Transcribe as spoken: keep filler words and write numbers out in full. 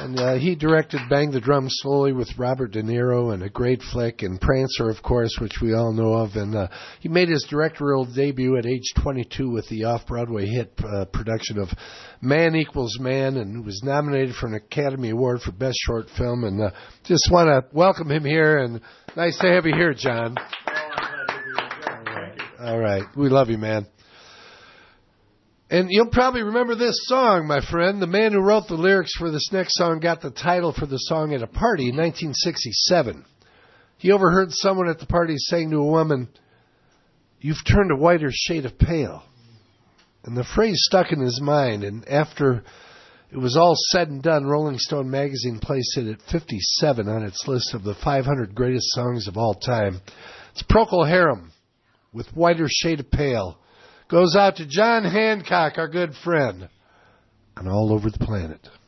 And uh, he directed Bang the Drum Slowly with Robert De Niro, and a great flick, and Prancer, of course, which we all know of. And uh, he made his directorial debut at age twenty-two with the off-Broadway hit uh, production of Man Equals Man, and was nominated for an Academy Award for Best Short Film. And uh, just want to welcome him here, and nice to have you here, John. All right. All right. We love you, man. And you'll probably remember this song, my friend. The man who wrote the lyrics for this next song got the title for the song at a party in nineteen sixty-seven. He overheard someone at the party saying to a woman, "You've turned a whiter shade of pale." And the phrase stuck in his mind, and after it was all said and done, Rolling Stone magazine placed it at fifty-seven on its list of the five hundred greatest songs of all time. It's Procol Harum with Whiter Shade of Pale. Goes out to John Hancock, our good friend, and all over the planet.